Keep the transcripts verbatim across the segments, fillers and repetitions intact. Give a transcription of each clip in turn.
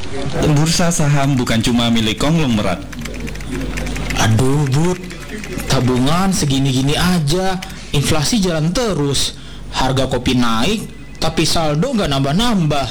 Bursa saham bukan cuma milik konglomerat. Aduh Bud, tabungan segini-gini aja, inflasi jalan terus, harga kopi naik, tapi saldo nggak nambah-nambah.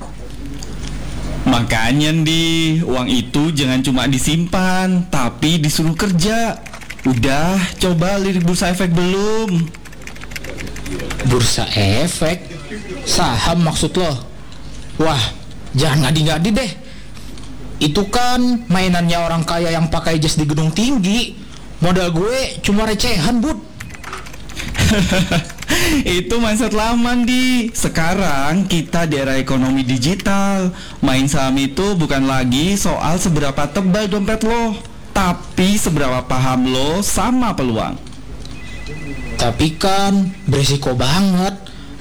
Makanya di uang itu jangan cuma disimpan, tapi disuruh kerja. Udah coba lirik Bursa Efek belum? Bursa Efek? Saham maksud lo? Wah, jangan ngadi-ngadi deh. Itu kan mainannya orang kaya yang pakai jas di gedung tinggi. Modal gue cuma recehan, Bud. Itu mindset lama, Di. Sekarang kita di era ekonomi digital. Main saham itu bukan lagi soal seberapa tebal dompet lo, tapi seberapa paham lo sama peluang. Tapi kan beresiko banget.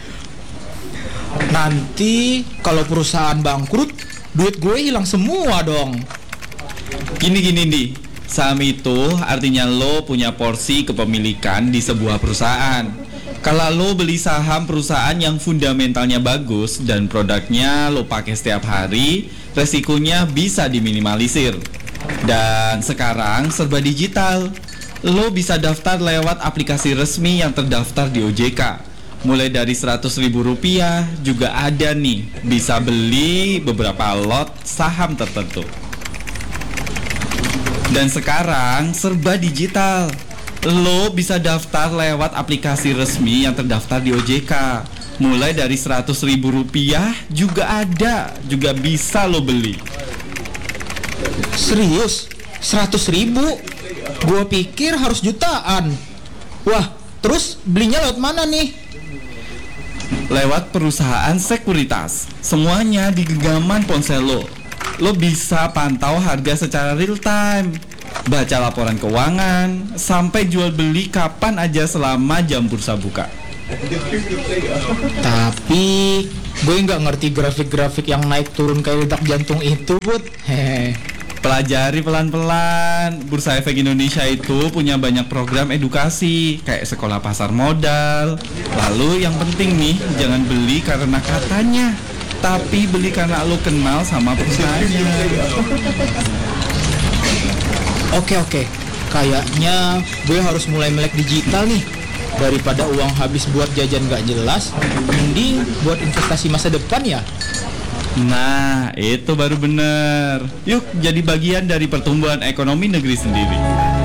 Nanti kalau perusahaan bangkrut, duit gue hilang semua dong. Gini-gini, Di. Saham itu artinya lo punya porsi kepemilikan di sebuah perusahaan. Kalau lo beli saham perusahaan yang fundamentalnya bagus dan produknya lo pakai setiap hari, resikonya bisa diminimalisir. Dan sekarang serba digital. Lo bisa daftar lewat aplikasi resmi yang terdaftar di O J K. Mulai dari seratus ribu rupiah juga ada nih, bisa beli beberapa lot saham tertentu. Dan sekarang serba digital. Lo bisa daftar lewat aplikasi resmi yang terdaftar di O J K. Mulai dari seratus ribu rupiah juga ada, juga bisa lo beli. Serius? seratus ribu? Gue pikir harus jutaan. Wah, terus belinya lewat mana nih? Lewat perusahaan sekuritas. Semuanya di genggaman ponsel lo. Lo bisa pantau harga secara real time, baca laporan keuangan, sampai jual beli kapan aja selama jam bursa buka. Tapi gue nggak ngerti grafik-grafik yang naik turun kayak detak jantung itu, Bud. Hehe. Pelajari pelan-pelan. Bursa Efek Indonesia itu punya banyak program edukasi, kayak sekolah pasar modal. Lalu yang penting nih, jangan beli karena katanya, tapi beli karena lo kenal sama perusahaannya. Oke oke, kayaknya gue harus mulai melek digital nih. Daripada uang habis buat jajan gak jelas, mending buat investasi masa depan ya. Nah, itu baru bener. Yuk jadi bagian dari pertumbuhan ekonomi negeri sendiri.